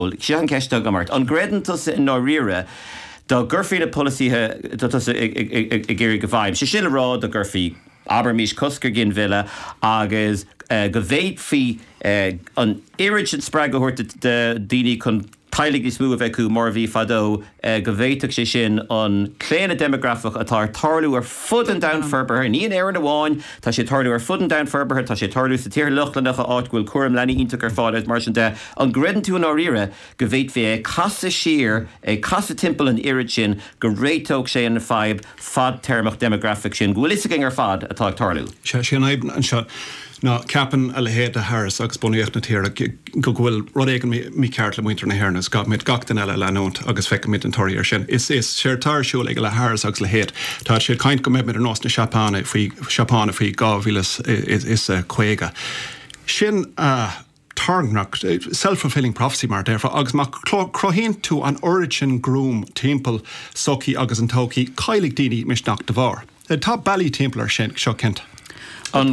Sean Keshta Gamart. On Gredentus in Norira, the Gurfi policy Gary Gavaim. She shall road the Gurfi Abermish Kuskergin Villa, Agus Gavate Fee on Irrigant Spraga Hort the Dini con Tailig is move eku Morvi Fado Gavetic Shin on Kleine demographic atar Tarlu or footing down Ferber and Ian Aaron Awan, Tashi Tarlu or footing down Ferber, Tashi Tarlu Satir Luchlanacha Art will Kurum Lani Intoker Father Martian de on Gredden to an Orira, Gavate Via Casa Sheer, a Casa Temple and Irichin, Garetok Shay and Five, Fad Termach demographic Shin, Willisiking or Fad attack Tarlu. Shin and shot. No, Capan a lehéad a Harris agus buíocht na tíra go bhfuil rud mi ceart le muintear na hairnas ga mit gachtain eile leanúnt agus feice mit an toiríir sin. Is séir tarsúil ag le Harris agus lehéad. Tá sé caint go mid an nás na Seapána faoi gáhílas is chuige. Sin targnach self-fulfilling prophecy mar therefore agus má crohén tú an origin groom timple soki agus an toki cailig dini misnach de bhar. Tá ballí timple ar sin seo kent. On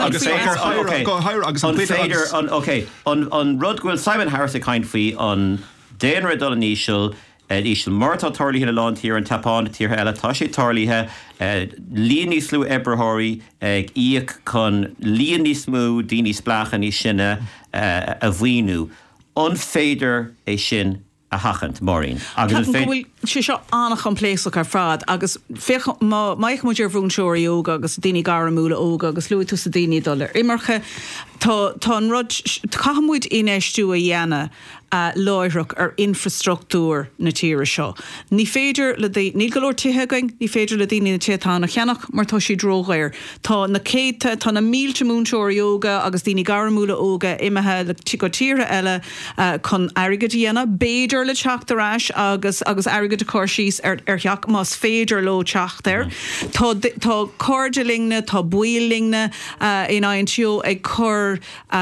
Rudgwell Simon Harris a kind fee on Dan Redol Ishel Ishel Marta Tarly in a lawn here and Tapon Tier Ella Tashi Tarly Leonie Slew Eberhori Eek con Leonie Smoo Dini Splach and Ishina a Vinu on Fader a Shin a hachant Maureen. She shot annach an pléach ar fad agus maich muidir bhrún seoir yoga agus daoine garamúla óga agus luú tú sa daoine dullar. Imarcha tá an rud cahamúid inéisú a dhéana láithreach ar infrastruchtúr na tíre seo. Ní féidir le ní golóir tithe ní féidir le daoine na tétána cheannach mar tá sí dróghair. Tá na céite tá na mílte mún seoir yoga agus daoine garamúla óga imethe le go tíre eile chun airgad dhéana béidir le teachtarráis agus airgad de Corshís heach más féidir lo teachtar. Tá cordelingne, tá builingne in aintio ag cor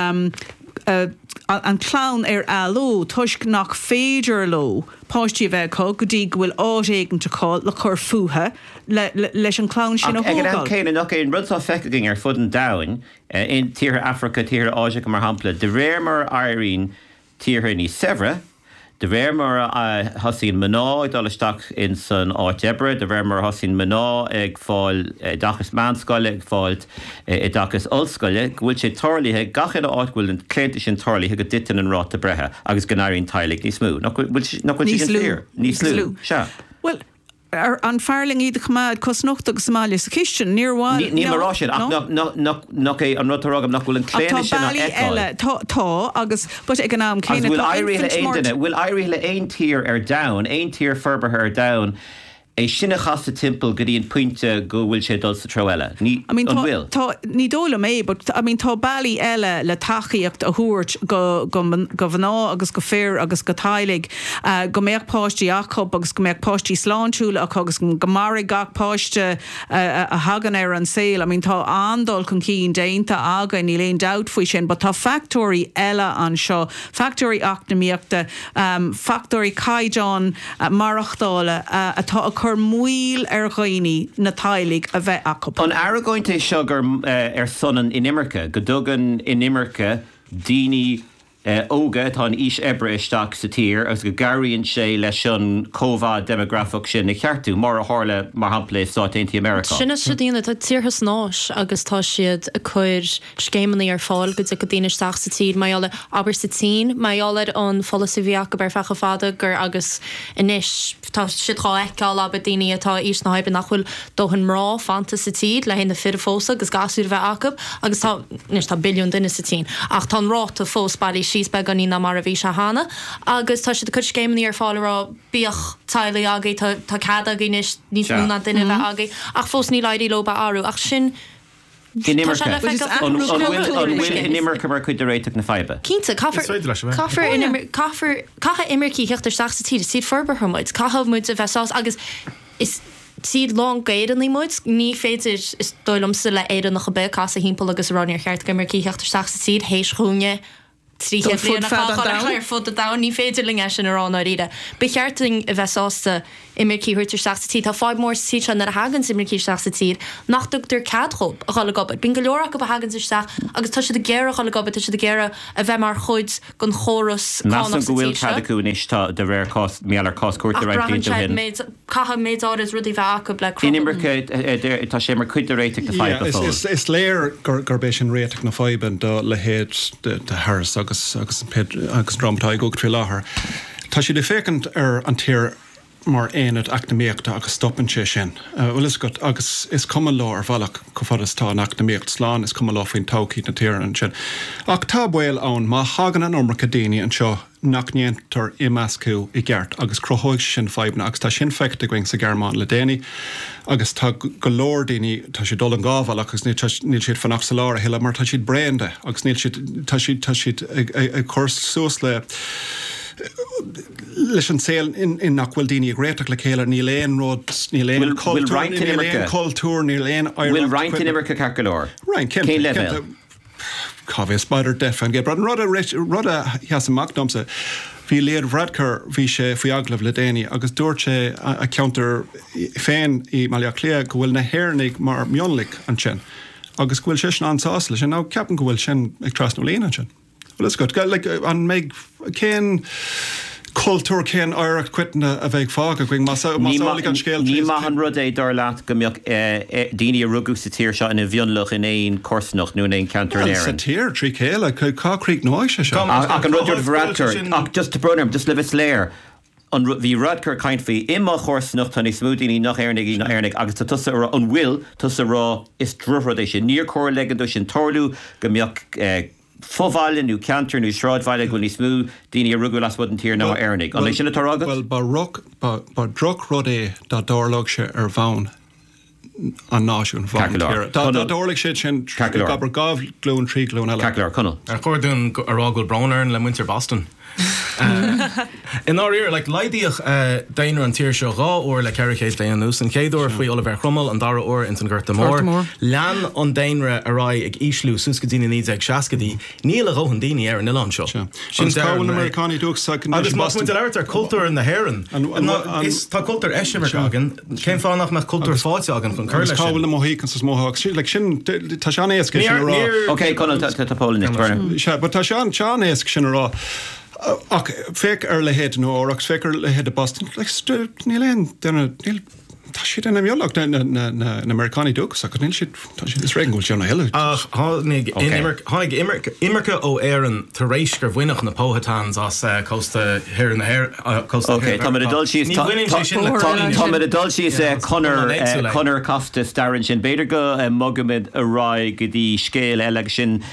an clown aló tuisc nach féidir lo páistí bheith go dtí bhfuil áitéigen te cáil le chur fuatha leis an clown sin a hógáil. Ag an céine nach éon rudtá feiceing ar fud an dain in tíre Africa, tíre Áise mar hampla. De réir mar airín tíre ní Sevra, de réir mar hosín Maná ag dolisteach in san Áit-Ebre, de réir mar hosín Maná ag fáil dachas Manscoile ag fáilt dachas Ulscoile, bhfuil sé tarlaithe gachan áithhfuil an cléinte sin tarlaithe go ditain an ráta brethe agus go nairíonn tailig ní smú. Nach bhfuil sin clear. Ní slú. Se. Well, an fearling iad chumad cosnocht agus Somalia sa Christian níorháil. Ní marrá sin nach é an rutaragam nach bhfuil an cléine sin an eáil. Tá agus but ag an am céine bhfuil airí le aon tír ar down, aon tír ferberthe ar down. É sinna chasta timple go dtíon puinte go bhfuil sé dul sa tro eile. Ní bhfuil. Ní dóla mé, but tá bailí eile le tachaíocht a thuairt go bhná agus go fér agus go tailig go méocht páistí Jacob agus go méocht páistí sláintúla agus go marig gach páiste a hagan ar an saoil. Tá andal chun cín déanta aga ní léon doubt faoi sin, but tá factory eile an seo, factory acnamíochta, factory caiidán marachtála atá chur muil ar ghaoine na tailig a bheith acu. An Aragóinte seogar ar sonan in Imirce, go dtugan in Imirce daoine óga tá an ís ebre isteach sa tír agus go garíonn sé leis an cóhá demographic sin na cheartú mar a hála mar hampla Stáit America. Sinna sé dtíana tá tíorthas náis agus tá siad a chuir scéimanaí ar fáil go go dtíine isteach sa tír maiála aber sa tí maiála an fola sa bhíach go bar fecha fada gur agus inis tá siad rá eicáil ab daoine atá ís na haibh nachhfuil dóhan mrá fanta sa tíd le héna fir fósa agus gasúr bheith acab agus tá billiún duine sa tí ach tá ráta fós bailí síos be ganí na mar a bhí se hána agus tá si chud scéimnaí ar fáilerá bíoch taile agaí tá cad agaí níos múna duine bheith agaí ach fós ní leidí loba áú ach sin in Imirce in Imirce mar chuid de réiteach na feibe. Cínta cacha Imircí cheachtar seach sa tíad siad forbarthamuid cahabh muid a bheitás agus is siad long gaiad an límuid ní féidir is dóilm sa le éidir nach be casa hímpel agus ranir cheart go Imircí cheachtar seach sa tíad hééis chuúne trí chuir fud a da ní féidirling e sin arán a riide. Bechearting a bheitsásta immercí huirtar seachsa tí, Tá fáid mór sí na a hagan immercí seachsa tíd, nach dútar cadchop a chaile gobad. Bín go leorach go hagan seach, agus tá si de géire chaile gobad, tá si de géire a bheith mar chuid gon choras Nas an gohfuil cadú níos tá de réir méallar cos cuairta raibh hin. Caha méid is rudí bheith acu ble Inimmerce tá sé mar chuid réiteach na fáid fáil. Is léir gurbééis sin réiteach na fáiban do le héad de Harris agus dromtá go trí láthair. Tá si de fécant an tír mar éad acnaíochtta agus stoppanse sin. Bhfuil is got agus is cum lá ar bhach go fad is tá an acnaíocht sláán is cum lá faoin táí na tíar an sin. Ach tá bhfuil ann má hagan an ormra daine an seo nachnéantar i meascú i gceart agus crothóig sin feibna agus tá sin feicta going sa Gearmáin le déine agus tá go leor daoine tá si dul an gábhil agus níl siad fannach sa láir heile mar tá siad brande agus níl tá siad ag curs suas le leis an saoil in nachhfuil daoine gréiteach le chéile ní léon rud ní léon cultúr ní léon bhfuil Ryan Immercha Carcolor. Ryan Cé level? Cábh spider def an ge rud a heas amachdomsa hí léad bhradcar bhí sé faoi aglah le déine agus dúirt sé a counter féin I maiile clia go bhfuil na hairnig mar mionlik an sin agus bhfuil sé sin ansás leis sin ná ceapan go bhfuil sin ag trasnú léana sin. Well, it's good. Like an meg cén cultúr cén áireach cuitna a bheith fág a going masa an scéil. Ní maithan rud é dar leat go mbeadh daoine a rugú sa tír seo ina bhionlach in éon cursnach nó in éon cantar an éireann. Sa tír trí chéile chu cácríic nóise seo. Ach an rudidir bhradcar ach just to brunner just le bit léir. An bhí radcar caiint fao imá chósnacht tan smúdaí nach airnig í na airnig agus tá tusa an bhfuil tusa rá is drúrad é sin níor cóir legadú sin torlú go mbeadh fóbhaile nó cantar nó sráidmhaile go ní smú daoine a rugú las bud an tír ná airnig. An lei sinna tar agad? Well, ba droch rud é dá dárlog se ar bhain an náisiún bhain. Dá dárlaigh sé sin gabar gábh glún trí glún eile. Cacular, conal. Ar chuirún arágil Browner le Winter Boston. In our ear, like Lydiach Dainer and Tír seo rá or le Carricéis Dain nús an céadúir faoi Oliver Crummel an dara or in Gurta Mór. Lean an Dainre ará ag íslú suscadína níd ag seacadí níl a rohan daoine ar an Ilan seo. Sin táhain Americánaí dúchas agus más muid ar cultúr in na Héireann. Is tá cultúr eisiimar agan, céim fánach me cultúr fáilte agan chun chuir. Cábhfuil na mothícan sa móthach sin tá sean éasca sin rá. Ok, conal tá pólinnic. Tá sean éasca sin rá. Ach, féic ar le héad nó ach féic ar le héad a Boston. Níl éon tá siad an amheolach na Americánaí dúchas ach níl siad tá siad is réigeúil seanna heile. Ach, tháinig Immercha ó éan tar rééis gur bhuiineach na póhatáns as costa hir na hair costa. Ok, tá mar a dul síos tá mar a dul síos Conor Costas darann sin beidir go mogamid a rá go dtí scéal eile sin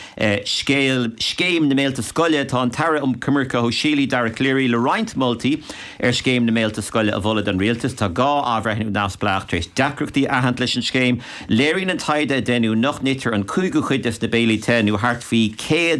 scéim na méalta scoile tá an tara cummarcha ó sílí dar cléirí le roint multi scéim na méalta scoile a bholad an rialtas tá gá ábhreithnú náspleach tréis deacrachtaí ahant leis an scéim léirín an taide denú nach nitar an cúigiú chuid is na béilí tenú hart fhí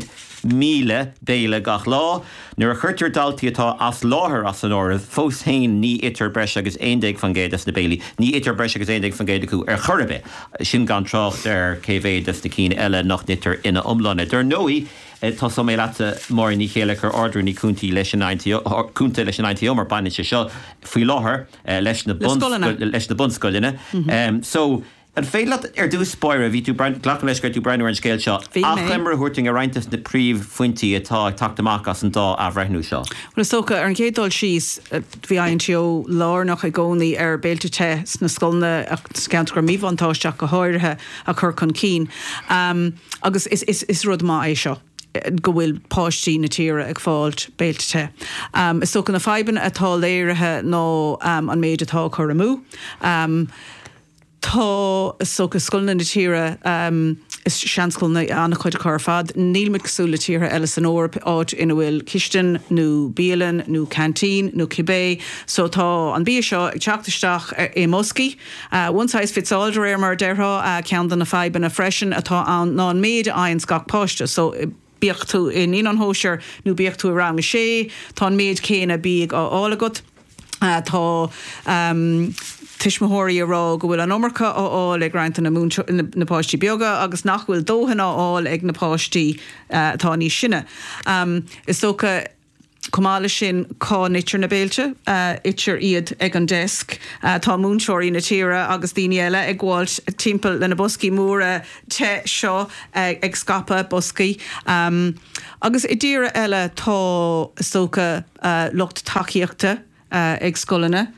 100,000 béile gach lá nuair a chuirtir daltaí atá as láthair as an orad fós hain ní itar breis agus 1 fan géad is na béilí ní itar breis agus 1 fan géad acu ar chorbe sin gan trocht ar cévéad is na cín eile nach nitar ina omláine der nóí tá mé leta mar ní chéalaach ar ordú ní cúntaí leis cúnta leis 90 mar baine se seo faoi láthair leis na bunscoilina. So an féile ar dús spóire bhí tú ghlach leis gur tú breanú an scéil seo ach lemar thuirting a reintas na príomh fointí atá tachtamach as an dá a bhreithnú seo. Well socha ar an cédul síos bhí aon teo lár nach a gcónaí ar béalte te na scolna ach sceant gur míhhantáisteach go háirithe a chur chun cín agus is rud má é seo. Go bhfuil páistí na tíre ag fáilt béalte. Is socha na feiban atá léirithe nó an méid atá chur amú. Tá socha scolna na tíre is seanscoilna anna chuid a chur fad, níl mit cosúla tíre eile san óir áit ina bhfuil Kistin nó Bíalan nó Canteen nó Cibé, so tá an bí seo ag teachtaisteach é moscí. One size fits all ar mar deirtha cean na feiban a freisin atá an ná an méid aon scach páiste, so bíocht tú in an hóisiir nó bíocht tú rá me sé, tá méid céine bíag á álagat, tá Tismóirí ará go bhfuil an omarcha áil ag reint na páistí beaga agus nach bhfuil dóhanna áil ag na páistí tá ní sinne. Is tócha Cumála sin cá nitir na béilte, itir iad ag an desk, tá múnseirí na tíre agus daoine eile ag gháilt timpeall lena boscaí móra te seo ag scapa boscaí. Agus I ddíra eile tá stócha lucht taíochta ag scolanna,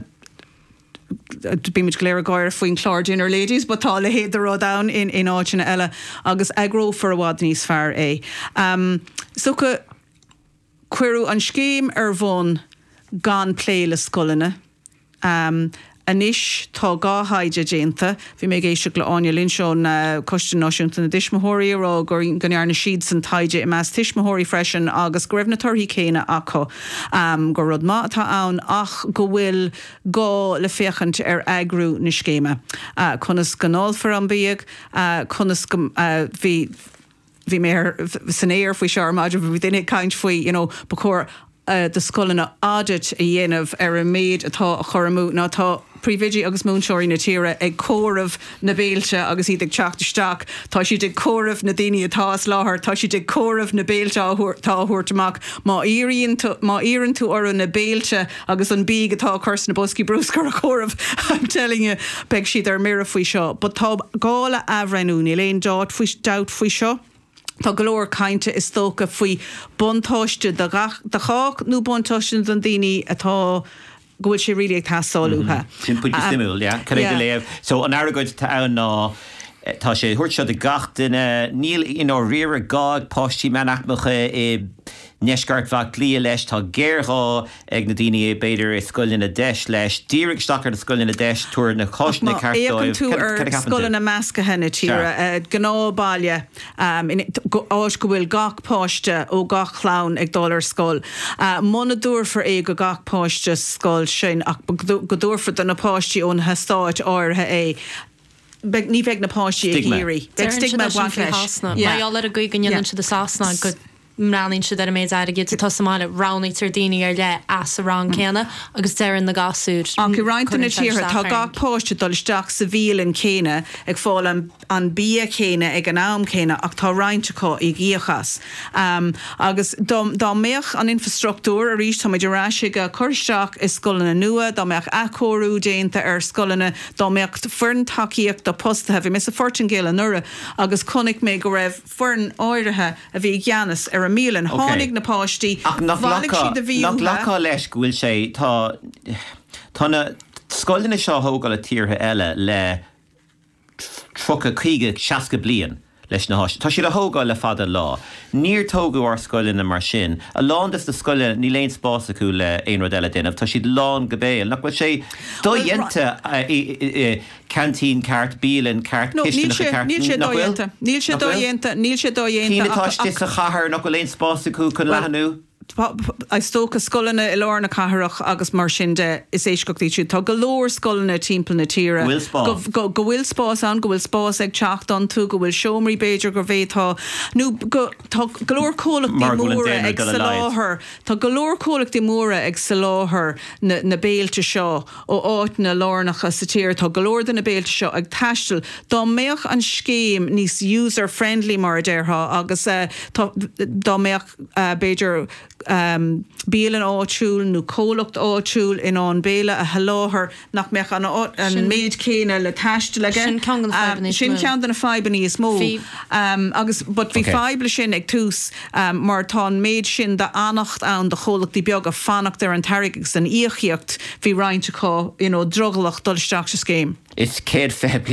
bíimiid léir gáir faoin chláirdin ar ladies, but tá le héad rá down in áitina eile agus agró for a bhád níos fearr é. Stócha cuireadh an scéim ar bhun gan plé le scolanna. Anis tá gáhaide déanta, bhí mé géisteach le Áine Linseo na Coiste Náisiúnta na Dismóirí ará gur gannearna siad san taide I meas Tismóirí freisin agus go raibh na torthaí céine acu go rud má atá ann ach go bhfuil gá le féchant ar agrú na scéime. Conas ganálfar an bíag, conas bhí mé san éir faoi seo maidir bhí duine caint faoi, bacór de scolanna audit a dhéanamh ar a méid atá a choramú ná tá príomhidí agus múnseirí na tíre ag córamh na béilte agus iad ag teachtasteach, tá siad ag córamh na daoine atá láthair, tá siad ag córamh na béilte tá thuirteach, má íonn tú orú na béilte agus an bíg atá chus na boscaí brúscar a córamh, I'm telling you, beag siad ar mira faoi seo, but tá gála ahrainú ní léon doubt faoi seo. Tá golóir cainte is tócha faoi buntáiste de chách nó buntáiste don daoine atá gohfuil sé ri ag tásáúthe. Sin puinte stimúil, chu go léamh. So an airgóid tá ná tá sé thuirt seo de gach duine níl in á riire gád páistí menachmacha I neisgart bhac lí leis tá géirá ag na daoine beidir I scoilin na deis leis dírig stachar na scoilin na deis túair na cosna cartóibh. Éagan tú ar scoilin na meascathe na tíre gnábáile áis go bhfuil gach páiste ó gach chlán ag dul ar scoil. Muna dúrfar é go gach páiste scoil sin ach go dúrfar don na páistí ón heastáit áirithe é. Ní bheith na páistí ag géirí. Bheith stigma bhain leis. Má all a go gannn si de sásna go mránin si ar méid aige tá samáile ránaí tar daoine ar le as a rang céna agus dearan na gasúd. An go reinta na tíre tá gach páiste dul isteach sa bhílan céine ag fáil an bí céine ag an am céine ach tá reinteá I gíochas. Agus dá méoch an infrastruktúr a rís tá idir ráise go chuirteach is scolanna nua, dá méoch acóú déanta ar scolanna, dá méocht fern takeíocht do postathe, bhí mis a fortingéil an nura agus connic mé go raibh fern áirithe a bhí gceannas ar a mílan hánig na páistí nach lecha leis gohfuil sé tá na scoilna seo thógáil a tíortha eile le trocha chuige 60 bliain leis na háiste. Tá siad a thógáil le fada lá. Níor tógadh ar scoilna mar sin. A lán is na scoile ní léon spás acu le aon rud eile déanamh, tá siad lán go béal. Nach bhfuil sé dó dhéanta cantín ceart, bílan ceart, cistena ceart. Níl sé dó dhéanta. Cínatá stis a chathair nach bhfuil léon spás acu chun lehanú. Tócha scolanna I lárna catharach agus mar sin de is éiscochtaí siú. Tá golóir scolanna timppla na tíre. Go bhfuil spás an, go bhfuil spás ag teach an tú, go bhfuil seomraí Beiidir go bhétá. Tá golóir cólachtaí móra ag sa láthair. Tá golóir cólachtaí móra ag sa láthair na béalte seo ó áit na lárnacha sa tíre. Tá golóir den na béalte seo ag taistil. Dá méoch an scéim níos user-friendly mar a déirtha agus dá méoch Beiidir bílan áitiúil nó cólacht áitiúil in an béle a haláthair nach meach an méid céine le taiste le sin cean na feiban níos mó agus but bhí feibble sin ag tús mar tá méid sin de annacht an de cholachtaí beag a fannacht ar an tairigh san íochíocht bhí rointeá drogalach dulteach sa scéim. Is céad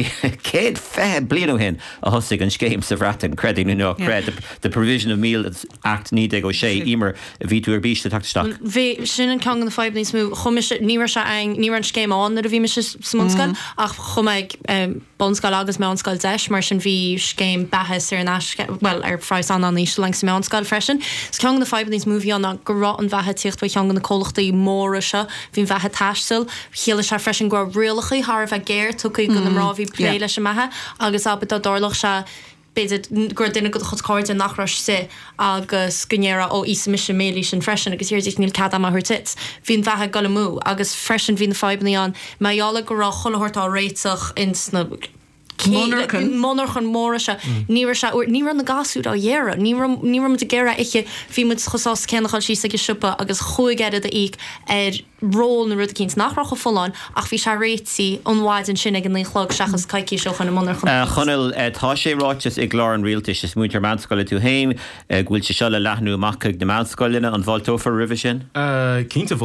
fé blianú hin a thosaigh an scéim sa bhreatain credit nó cred the Provision of Meals Act 9 imer a bhí tú ar bíiste tachtteach. Bhí sin an can an fáib níos mú chumis níhar se níhar an scéim an a bhí me smónscail ach chumeid bonscail agus me anscail deis mar sin bhí scéim bethes ar an well ar fráis an níos lang sa me anscail freisin. S ceann na fáib níos múhí an gorá an bhethe tíocht ba cheangan na cólachtaí móra se bhín bhethe taisil chéile se freisin go rialachaí Harbh a géir tu go an ráhí léile se methe agus abba dá dorlach se beidir gur duine go chuscáid an nachrá si agus gnéire ó is mis mélí sin freisin agus hir níl cad am thu tit. Bhín bhethe go mú agus freisin hín febannaí an maiála go rá cholatá réiteach in sna Monarchan móra se ní an na gasú á dhéra ní de gera ikke fi mu chosá cenachil sí a sipa agus chuiggeide a íg ró na rud cíns nachrach go fáin ach bhí se réití anháid an sinnig an líchlog seachas caiici seochan na monarchan. Chonel tá sé ráites ag glár an rialtas is mútar manscoile tú haim, ghfuil se se le lethnú amach de manscoilena an bháiltófar rivision? Cínta